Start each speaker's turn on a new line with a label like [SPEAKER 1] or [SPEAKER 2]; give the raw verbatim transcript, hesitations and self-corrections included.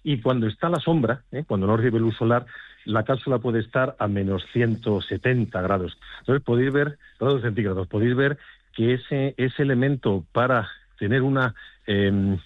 [SPEAKER 1] y cuando está la sombra, ¿eh? cuando no recibe luz solar, la cápsula puede estar a menos ciento setenta grados. Entonces podéis ver, grados centígrados, podéis ver que ese, ese elemento para tener una, eh,